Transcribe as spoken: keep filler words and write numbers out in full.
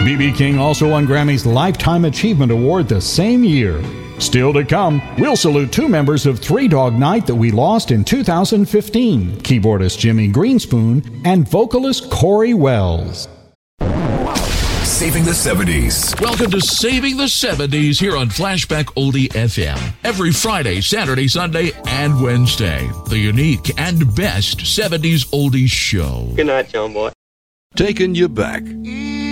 B B. King also won Grammy's Lifetime Achievement Award the same year. Still to come, we'll salute two members of Three Dog Night that we lost in two thousand fifteen, keyboardist Jimmy Greenspoon and vocalist Corey Wells. Saving the seventies. Welcome to Saving the seventies here on Flashback Oldie F M. Every Friday, Saturday, Sunday, and Wednesday. The unique and best seventies oldies show. Good night, John Boy. Taking you back.